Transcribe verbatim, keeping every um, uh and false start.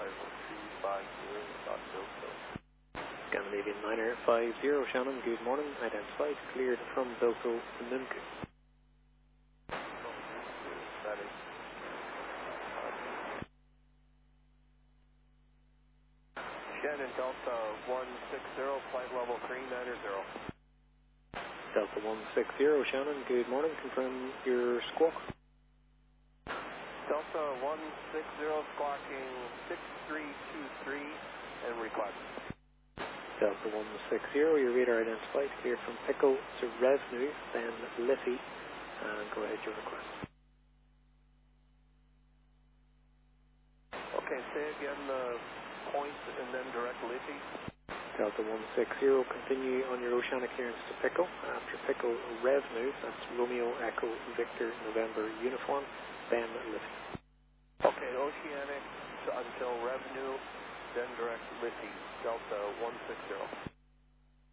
five three five zero, dot Delta. Scandinavian Niner five zero, Shannon, good morning. Identified, cleared from Velko to Nunku. That is. Shannon Delta one six zero, flight level three niner zero. Delta one six zero, Shannon, good morning. Confirm your squawk. Delta one six zero, squawking six three two three, and request. Delta one six zero, your radar identified, cleared from Pickle to Revnu, then Liffey, and go ahead, your request. Okay, say again the point and then direct Liffey. Delta one six zero, continue on your Oceanic clearance to Pickle. After Pickle, Revnu, that's Romeo Echo Victor November uniform, then Liffey. Okay, Oceanic until Revnu, then direct Liffey, Delta one six zero.